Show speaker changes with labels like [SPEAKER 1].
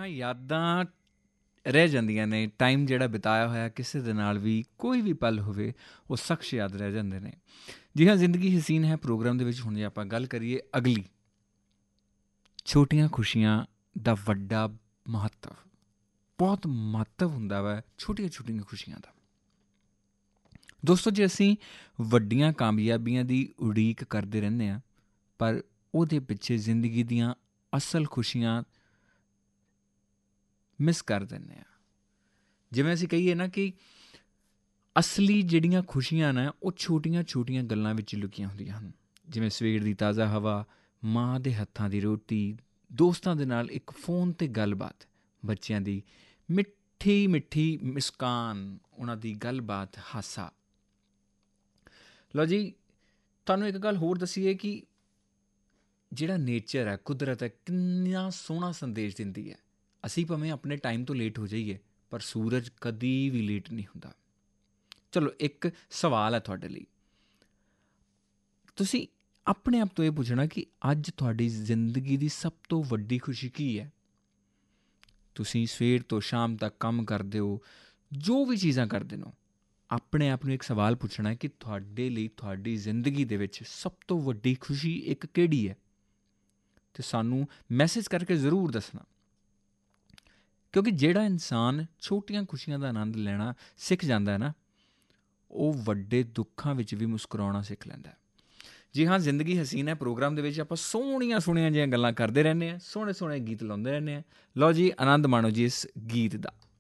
[SPEAKER 1] ਛੋਟੀਆਂ ਯਾਦਾਂ ਰਹਿ ਜਾਂਦੀਆਂ ਨੇ। ਟਾਈਮ ਜਿਹੜਾ ਬਿਤਾਇਆ ਹੋਇਆ ਕਿਸੇ ਦੇ ਨਾਲ ਵੀ ਕੋਈ ਵੀ ਪਲ ਹੋਵੇ ਉਹ ਸ਼ਖਸ ਯਾਦ ਰਹਿ ਜਾਂਦੇ ਨੇ। ਜੀ ਹਾਂ, ਜ਼ਿੰਦਗੀ ਹਸੀਨ ਹੈ ਪ੍ਰੋਗਰਾਮ ਦੇ ਵਿੱਚ ਹੁਣ ਜੇ ਆਪਾਂ ਗੱਲ ਕਰੀਏ ਅਗਲੀ, ਛੋਟੀਆਂ ਖੁਸ਼ੀਆਂ ਦਾ ਵੱਡਾ ਮਹੱਤਵ, ਬਹੁਤ ਮਹੱਤਵ ਹੁੰਦਾ ਵਾ ਛੋਟੀਆਂ ਛੋਟੀਆਂ ਖੁਸ਼ੀਆਂ ਦਾ। ਦੋਸਤੋ, ਜੇ ਅਸੀਂ ਵੱਡੀਆਂ ਕਾਮਯਾਬੀਆਂ ਦੀ ਉਡੀਕ ਕਰਦੇ ਰਹਿੰਦੇ ਹਾਂ ਪਰ ਉਹਦੇ ਪਿੱਛੇ ਜ਼ਿੰਦਗੀ ਦੀਆਂ ਅਸਲ ਖੁਸ਼ੀਆਂ ਮਿਸ ਕਰ ਦਿੰਦੇ ਹਾਂ। ਜਿਵੇਂ ਅਸੀਂ ਕਹੀਏ ਨਾ ਕਿ ਅਸਲੀ ਜਿਹੜੀਆਂ ਖੁਸ਼ੀਆਂ ਨੇ ਉਹ ਛੋਟੀਆਂ ਛੋਟੀਆਂ ਗੱਲਾਂ ਵਿੱਚ ਲੁਕੀਆਂ ਹੁੰਦੀਆਂ ਹਨ। ਜਿਵੇਂ ਸਵੇਰ ਦੀ ਤਾਜ਼ਾ ਹਵਾ, ਮਾਂ ਦੇ ਹੱਥਾਂ ਦੀ ਰੋਟੀ, ਦੋਸਤਾਂ ਦੇ ਨਾਲ ਇੱਕ ਫੋਨ 'ਤੇ ਗੱਲਬਾਤ, ਬੱਚਿਆਂ ਦੀ ਮਿੱਠੀ ਮਿੱਠੀ ਮੁਸਕਾਨ, ਉਹਨਾਂ ਦੀ ਗੱਲਬਾਤ, ਹਾਸਾ। ਲਓ ਜੀ, ਤੁਹਾਨੂੰ ਇੱਕ ਗੱਲ ਹੋਰ ਦੱਸੀਏ ਕਿ ਜਿਹੜਾ ਨੇਚਰ ਹੈ, ਕੁਦਰਤ ਹੈ, ਕਿੰਨਾ ਸੋਹਣਾ ਸੰਦੇਸ਼ ਦਿੰਦੀ ਹੈ। ਅਸੀਂ ਭਾਵੇਂ ਆਪਣੇ ਟਾਈਮ ਤੋਂ ਲੇਟ ਹੋ ਜਾਈਏ ਪਰ ਸੂਰਜ ਕਦੀ ਵੀ ਲੇਟ ਨਹੀਂ ਹੁੰਦਾ। ਚਲੋ, ਇੱਕ ਸਵਾਲ ਹੈ ਤੁਹਾਡੇ ਲਈ। ਤੁਸੀਂ ਆਪਣੇ ਆਪ ਤੋਂ ਇਹ ਪੁੱਛਣਾ ਕਿ ਅੱਜ ਤੁਹਾਡੀ ਜ਼ਿੰਦਗੀ ਦੀ ਸਭ ਤੋਂ ਵੱਡੀ ਖੁਸ਼ੀ ਕੀ ਹੈ? ਤੁਸੀਂ ਸਵੇਰ ਤੋਂ ਸ਼ਾਮ ਤੱਕ ਕੰਮ ਕਰਦੇ ਹੋ, ਜੋ ਵੀ ਚੀਜ਼ਾਂ ਕਰਦੇ ਹੋ, ਆਪਣੇ ਆਪ ਨੂੰ ਇੱਕ ਸਵਾਲ ਪੁੱਛਣਾ ਕਿ ਤੁਹਾਡੇ ਲਈ ਤੁਹਾਡੀ ਜ਼ਿੰਦਗੀ ਦੇ ਵਿੱਚ ਸਭ ਤੋਂ ਵੱਡੀ ਖੁਸ਼ੀ ਇੱਕ ਕਿਹੜੀ ਹੈ? ਅਤੇ ਸਾਨੂੰ ਮੈਸੇਜ ਕਰਕੇ ਜ਼ਰੂਰ ਦੱਸਣਾ, ਕਿਉਂਕਿ ਜਿਹੜਾ ਇਨਸਾਨ ਛੋਟੀਆਂ ਖੁਸ਼ੀਆਂ ਦਾ ਆਨੰਦ ਲੈਣਾ ਸਿੱਖ ਜਾਂਦਾ ਹੈ ਨਾ, ਉਹ ਵੱਡੇ ਦੁੱਖਾਂ ਵਿੱਚ ਵੀ ਮੁਸਕਰਾਉਣਾ ਸਿੱਖ ਲੈਂਦਾ ਹੈ। ਜੀ ਹਾਂ, ਜ਼ਿੰਦਗੀ ਹਸੀਨ ਹੈ ਪ੍ਰੋਗਰਾਮ ਦੇ ਵਿੱਚ ਆਪਾਂ ਸੋਹਣੀਆਂ ਸੋਹਣੀਆਂ ਜਿਹੀਆਂ ਗੱਲਾਂ ਕਰਦੇ ਰਹਿੰਦੇ ਹਾਂ, ਸੋਹਣੇ ਸੋਹਣੇ ਗੀਤ ਲਾਉਂਦੇ ਰਹਿੰਦੇ ਹਾਂ। ਲਓ ਜੀ, ਆਨੰਦ ਮਾਣੋ ਜੀ ਇਸ ਗੀਤ ਦਾ।